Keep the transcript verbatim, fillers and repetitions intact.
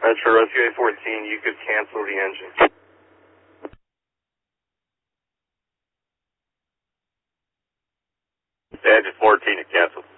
That's for Rescue A fourteen, you could cancel the engine. Engine fourteen, it canceled.